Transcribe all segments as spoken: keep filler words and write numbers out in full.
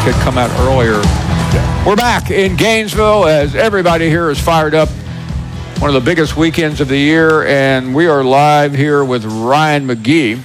had come out earlier. We're back in Gainesville as everybody here is fired up. One of the biggest weekends of the year, and we are live here with Ryan McGee.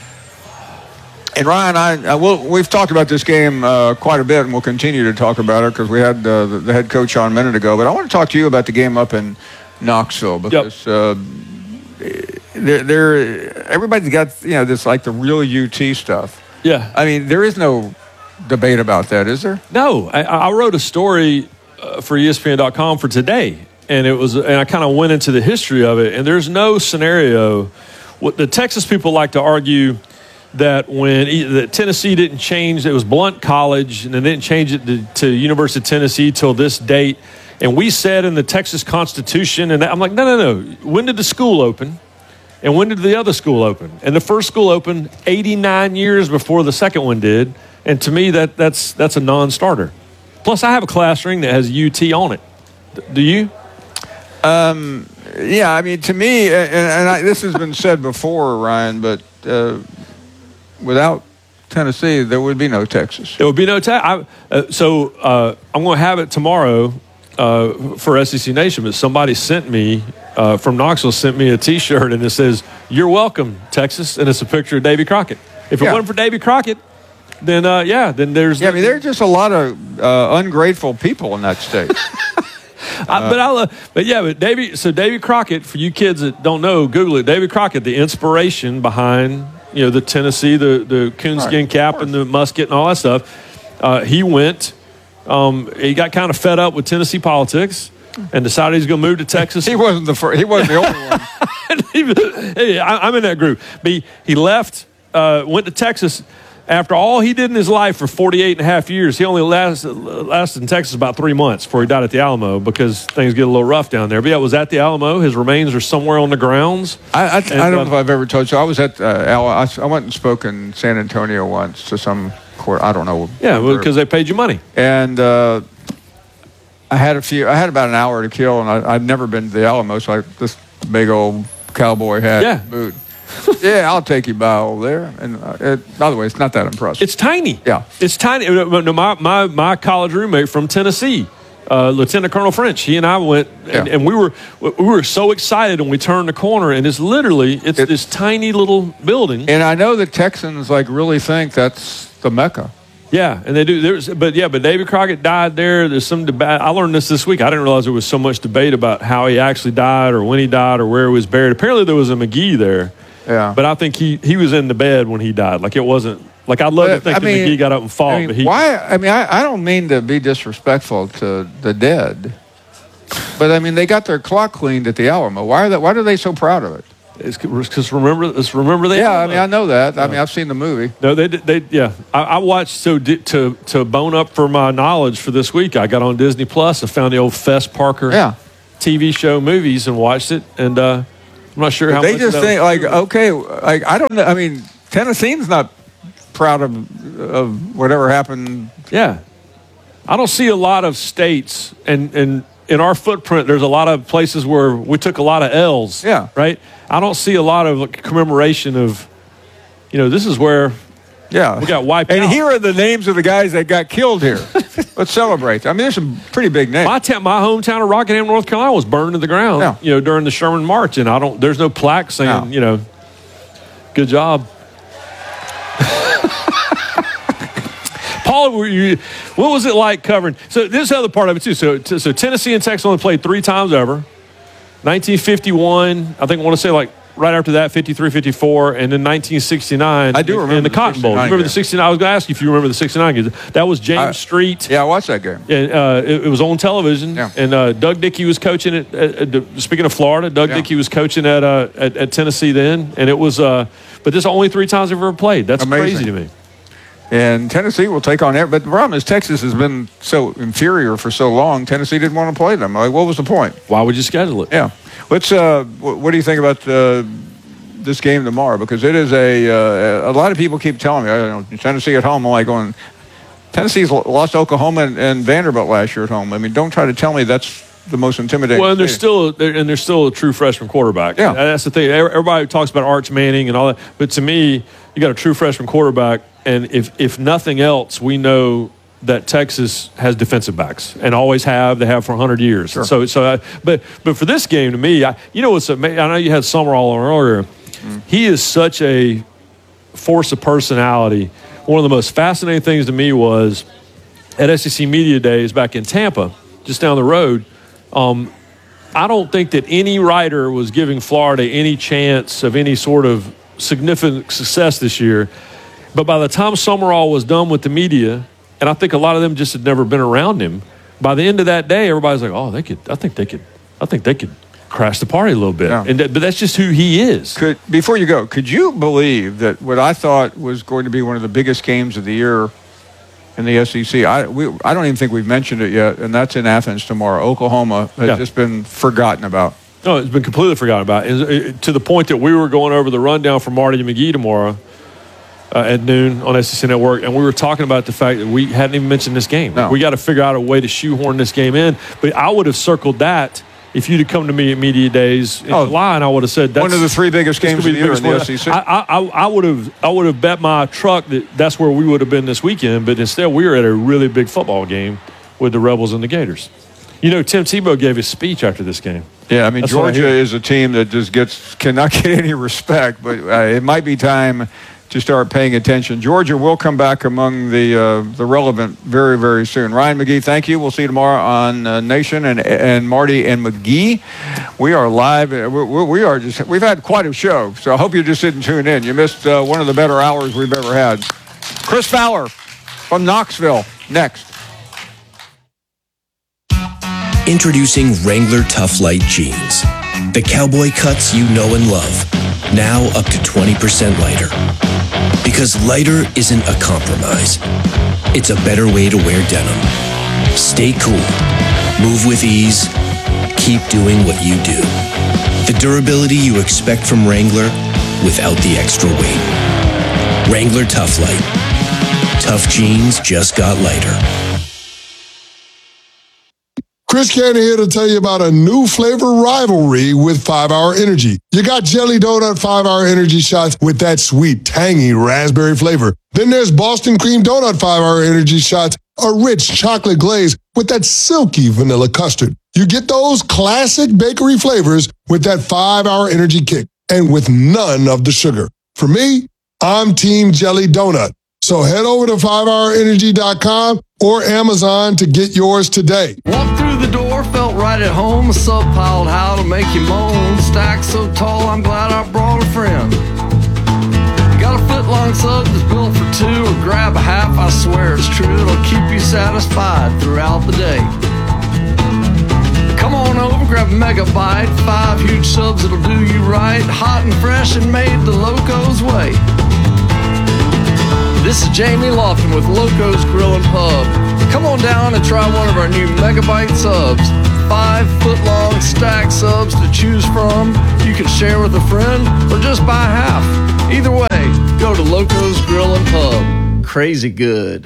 And Ryan, I, I will, we've talked about this game uh, quite a bit, and we'll continue to talk about it because we had uh, the, the head coach on a minute ago. But I want to talk to you about the game up in Knoxville because yep. uh, they're, they're, everybody's got, you know, this like the real U T stuff. Yeah. I mean, there is no debate about that, is there? No. I, I wrote a story uh, for E S P N dot com for today, and it was, and I kind of went into the history of it, and there's no scenario. What the Texas people like to argue that when that Tennessee didn't change, it was Blount College, and they didn't change it to, to University of Tennessee till this date. And we said in the Texas Constitution, and I'm like, no, no, no. When did the school open? And when did the other school open? And the first school opened eighty-nine years before the second one did. And to me, that that's that's a non-starter. Plus, I have a class ring that has U T on it. Do you? Um, yeah, I mean, to me, and, and I, this has been said before, Ryan, but uh, without Tennessee, there would be no Texas. There would be no Texas. Uh, so uh, I'm going to have it tomorrow uh, for S E C Nation, but somebody sent me, uh, from Knoxville, sent me a T-shirt, and it says, "You're welcome, Texas," and it's a picture of Davy Crockett. If it yeah. wasn't for Davy Crockett, then, uh, yeah, then there's... Yeah, I mean, there are just a lot of uh, ungrateful people in that state. I, but I love, but yeah, but Davy. So Davy Crockett, for you kids that don't know, Google it. Davy Crockett, the inspiration behind you know the Tennessee, the the coonskin right, cap and the musket and all that stuff. Uh, he went. Um, he got kind of fed up with Tennessee politics and decided he's going to move to Texas. he wasn't the first. He wasn't the only one. Hey, I, I'm in that group. But he, he left, uh, went to Texas. After all he did in his life for forty-eight and a half years, he only lasted, lasted in Texas about three months before he died at the Alamo because things get a little rough down there. But yeah, it was at the Alamo. His remains are somewhere on the grounds. I, I, and, I don't uh, know if I've ever told you. I was at uh, Al, I, I went and spoke in San Antonio once to some court. I don't know. Yeah, because well, they paid you money. And uh, I had a few. I had about an hour to kill, and I, I'd never been to the Alamo, so I, this big old cowboy hat yeah. boot. Yeah, I'll take you by over there. And uh, it, by the way, it's not that impressive. It's tiny. Yeah, it's tiny. No, my my my college roommate from Tennessee, uh, Lieutenant Colonel French. He and I went, and, yeah. and we were we were so excited when we turned the corner, and it's literally it's it, this tiny little building. And I know the Texans like really think that's the Mecca. Yeah, and they do. There's, but yeah, but Davy Crockett died there. There's some debate. I learned this this week. I didn't realize there was so much debate about how he actually died or when he died or where he was buried. Apparently, there was a McGee there. Yeah, but I think he, he was in the bed when he died. Like it wasn't like I'd love but, to think I that mean, McGee got up and fought. I mean, but he, why? I mean, I, I don't mean to be disrespectful to the dead, but I mean they got their clock cleaned at the Alamo. Why are that? Why are they so proud of it? It's because remember, it's remember they. Yeah, I mean I know that. I mean I've seen the movie. No, they they yeah. I, I watched so to to bone up for my knowledge for this week. I got on Disney Plus. I found the old Fess Parker yeah. T V show movies and watched it and. uh I'm not sure how they much just think was. like okay, like I don't know. I mean, Tennessee's not proud of of whatever happened. Yeah, I don't see a lot of states, and and in our footprint, there's a lot of places where we took a lot of L's. Yeah, right. I don't see a lot of like, commemoration of, you know, this is where. Yeah, we got wiped and out. And here are the names of the guys that got killed here. Let's celebrate. I mean, there's some pretty big names. My, ta- my hometown of Rockingham, North Carolina, was burned to the ground. Yeah. You know, during the Sherman March, and I don't. There's no plaque saying, no. you know, good job. Paul, were you, what was it like covering? So this is the other part of it too. So, so Tennessee and Texas only played three times ever. nineteen fifty-one, I think I want to say like. Right after that, fifty-three, fifty-four, and then nineteen sixty-nine. I do remember in the, the Cotton Bowl. Remember game. the sixty-nine? I was going to ask you if you remember the sixty-nine game. That was James I, Street. Yeah, I watched that game. And uh, it, it was on television. Yeah. And uh, Doug Dickey was coaching it. At, at, speaking of Florida, Doug yeah. Dickey was coaching at, uh, at at Tennessee then, and it was. Uh, but this is the only three times they've ever played. That's Amazing. Crazy to me. And Tennessee will take on it. But the problem is Texas has been so inferior for so long. Tennessee didn't want to play them. Like, what was the point? Why would you schedule it? Yeah. Let's. Uh, what do you think about? Uh, this game tomorrow, because it is a uh, a lot of people keep telling me, I don't know, Tennessee at home. I'm like going, Tennessee's lost Oklahoma and, and Vanderbilt last year at home. I mean, don't try to tell me that's the most intimidating. Well, and there's still and there's still a true freshman quarterback. Yeah, that's the thing. Everybody talks about Arch Manning and all that, but to me, you got a true freshman quarterback, and if if nothing else, we know that Texas has defensive backs and always have. They have for one hundred years. Sure. So, so, I, but, but for this game, to me, I, you know what's amazing? I know you had Summerall on earlier. Mm. He is such a force of personality. One of the most fascinating things to me was at S E C Media Days back in Tampa, just down the road. Um, I don't think that any writer was giving Florida any chance of any sort of significant success this year. But by the time Summerall was done with the media, and I think a lot of them just had never been around him, by the end of that day, everybody's like, "Oh, they could. I think they could. I think they could crash the party a little bit." Yeah. And that, but that's just who he is. Could before you go, could you believe that what I thought was going to be one of the biggest games of the year in the S E C? I we I don't even think we've mentioned it yet, and that's in Athens tomorrow. Oklahoma has yeah. just been forgotten about. No, it's been completely forgotten about. It, it, to the point that we were going over the rundown for Marty McGee tomorrow uh, at noon on S E C Network, and we were talking about the fact that we hadn't even mentioned this game. No. We got to figure out a way to shoehorn this game in. But I would have circled that if you'd have come to me at Media Days in oh, July, and I would have said that's one of the three biggest games of the year in the S E C. I, I, I would have I would have bet my truck that that's where we would have been this weekend, but instead we were at a really big football game with the Rebels and the Gators. You know, Tim Tebow gave his speech after this game. Yeah, I mean, That's Georgia is a team that just gets cannot get any respect, but uh, it might be time to start paying attention. Georgia will come back among the uh, the relevant very, very soon. Ryan McGee, thank you. We'll see you tomorrow on uh, Nation and and Marty and McGee. We are live. We, we are just we've had quite a show, so I hope you just didn't tune in. You missed uh, one of the better hours we've ever had. Chris Fowler from Knoxville next. Introducing Wrangler Tough Light Jeans. The cowboy cuts you know and love. Now up to twenty percent lighter. Because lighter isn't a compromise. It's a better way to wear denim. Stay cool. Move with ease. Keep doing what you do. The durability you expect from Wrangler without the extra weight. Wrangler Tough Light. Tough jeans just got lighter. Chris Cannon here to tell you about a new flavor rivalry with five hour Energy. You got Jelly Donut five hour Energy shots with that sweet, tangy raspberry flavor. Then there's Boston Cream Donut five hour Energy shots, a rich chocolate glaze with that silky vanilla custard. You get those classic bakery flavors with that five hour Energy kick and with none of the sugar. For me, I'm Team Jelly Donut. So head over to five hour energy dot com or Amazon to get yours today. Walked through the door, felt right at home. A sub piled how to make you moan. Stacked so tall, I'm glad I brought a friend. Got a foot long sub that's built for two, or grab a half, I swear it's true. It'll keep you satisfied throughout the day. Come on over, grab a megabyte. Five huge subs that'll do you right. Hot and fresh and made the Loco's way. This is Jamie Lofton with Loco's Grill and Pub. Come on down and try one of our new Megabyte subs. Five foot-long stacked subs to choose from. You can share with a friend or just buy half. Either way, go to Loco's Grill and Pub. Crazy good.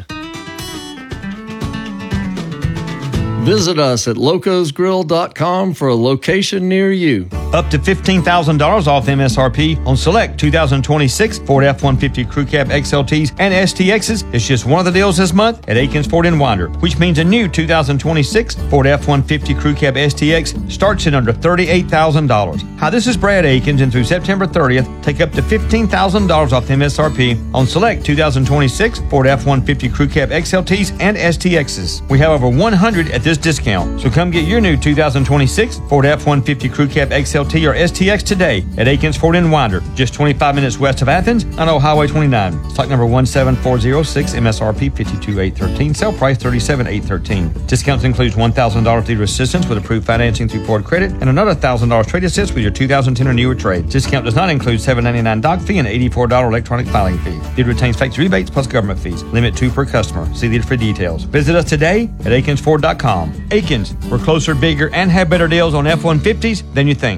Visit us at locos grill dot com for a location near you. Up to fifteen thousand dollars off M S R P on select two thousand twenty-six Ford F one fifty Crew Cab X L Ts and S T Xs. It's just one of the deals this month at Akins Ford in Winder, which means a new two thousand twenty-six Ford F one fifty Crew Cab S T X starts at under thirty-eight thousand dollars. Hi, this is Brad Akins, and through September thirtieth, take up to fifteen thousand dollars off M S R P on select two thousand twenty-six Ford F one fifty Crew Cab X L Ts and S T Xs. We have over one hundred at this discount, so come get your new two thousand twenty-six Ford F one fifty Crew Cab X L T or S T X today at Akins Ford in Winder, just twenty-five minutes west of Athens on Old Highway twenty-nine. Stock number one seven four zero six, M S R P fifty-two eight thirteen, sale price thirty-seven eight thirteen. Discounts includes one thousand dollars dealer assistance with approved financing through Ford Credit and another one thousand dollars trade assist with your two thousand ten or newer trade. Discount does not include seven ninety-nine doc fee and eighty-four dollars electronic filing fee. Dealer retains factory rebates plus government fees. Limit two per customer. See dealer for details. Visit us today at akins ford dot com. Akins, we're closer, bigger, and have better deals on F one fifties than you think.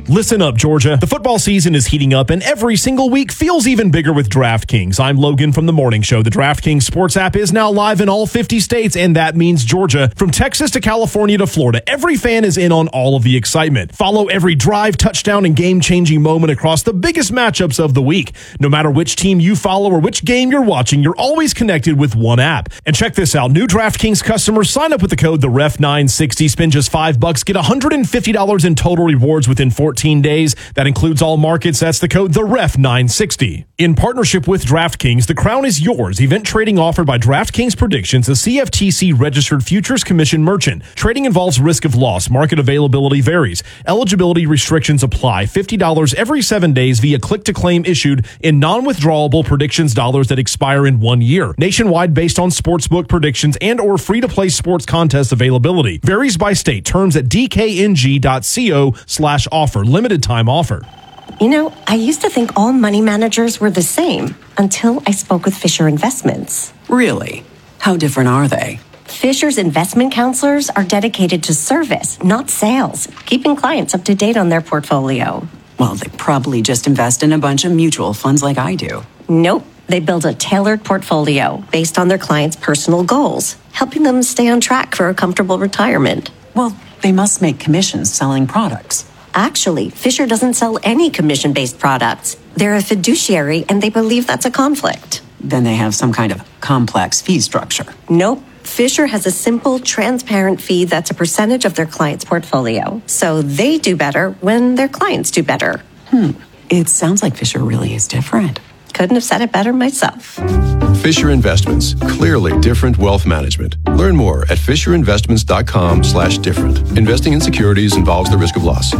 Listen up, Georgia. The football season is heating up, and every single week feels even bigger with DraftKings. I'm Logan from The Morning Show. The DraftKings Sports app is now live in all fifty states, and that means Georgia. From Texas to California to Florida, every fan is in on all of the excitement. Follow every drive, touchdown, and game-changing moment across the biggest matchups of the week. No matter which team you follow or which game you're watching, you're always connected with one app. And check this out. New DraftKings customers sign up with the code the ref nine sixty, spend just five bucks, get one hundred fifty dollars in total rewards within fourteen days. That includes all markets. That's the code the ref nine sixty. In partnership with DraftKings, the crown is yours. Event trading offered by DraftKings Predictions, a C F T C registered futures commission merchant. Trading involves risk of loss. Market availability varies. Eligibility restrictions apply. fifty dollars every seven days via click to claim issued in non-withdrawable predictions dollars that expire in one year. Nationwide based on sportsbook predictions and or free-to-play sports contest availability. Varies by state. Terms at d k n g dot co slash offer. Limited time offer. You know, I used to think all money managers were the same until I spoke with Fisher Investments. Really? How different are they? Fisher's investment counselors are dedicated to service, not sales, keeping clients up to date on their portfolio. Well, they probably just invest in a bunch of mutual funds like I do. Nope. They build a tailored portfolio based on their clients' personal goals, helping them stay on track for a comfortable retirement. Well, they must make commissions selling products. Actually, Fisher doesn't sell any commission-based products. They're a fiduciary, and they believe that's a conflict. Then they have some kind of complex fee structure. Nope. Fisher has a simple, transparent fee that's a percentage of their client's portfolio. So they do better when their clients do better. Hmm. It sounds like Fisher really is different. Couldn't have said it better myself. Fisher Investments. Clearly different wealth management. Learn more at fisher investments dot com slash different. Investing in securities involves the risk of loss.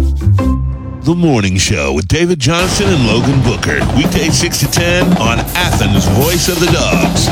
The Morning Show with David Johnson and Logan Booker. Weekday six to ten on Athens' Voice of the Dogs.